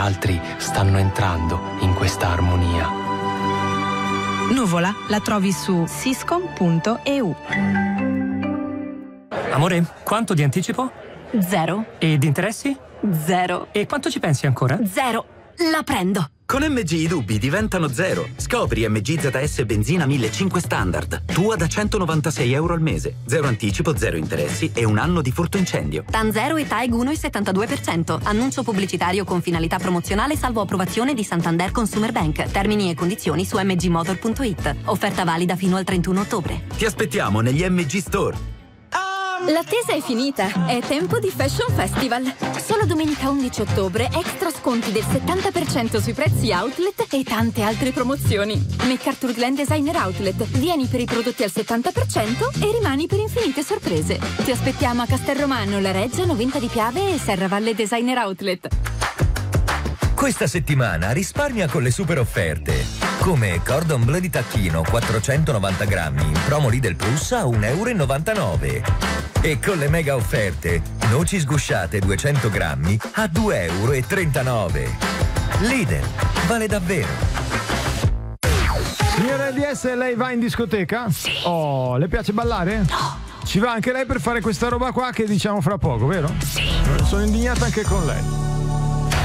Altri stanno entrando in questa armonia. Nuvola la trovi su siscom.eu. Amore, quanto di anticipo? 0. E di interessi? 0. E quanto ci pensi ancora? 0. La prendo. Con MG i dubbi diventano 0. Scopri MG ZS Benzina 1500 Standard. Tua da €196 al mese. 0 anticipo, 0 interessi e 1 anno di furto incendio. TAN 0 e TAEG 1,72%. Annuncio pubblicitario con finalità promozionale salvo approvazione di Santander Consumer Bank. Termini e condizioni su mgmotor.it. Offerta valida fino al 31 ottobre. Ti aspettiamo negli MG Store. L'attesa è finita, è tempo di Fashion Festival. Solo domenica 11 ottobre extra sconti del 70% sui prezzi outlet e tante altre promozioni. MacArthur Glen Designer Outlet, vieni per i prodotti al 70% e rimani per infinite sorprese. Ti aspettiamo a Castelromano, La Reggia, Novinta di Piave e Serravalle Designer Outlet. Questa settimana risparmia con le super offerte. Come Cordon Bleu di tacchino 490 grammi in promo Lidl Plus a €1,99 e con le mega offerte noci sgusciate 200 grammi a €2,39. Lidl, vale davvero. Signora LDS, lei va in discoteca? Sì. Oh, le piace ballare? No. Ci va anche lei per fare questa roba qua che diciamo fra poco, vero? Sì. Sono indignata anche con lei.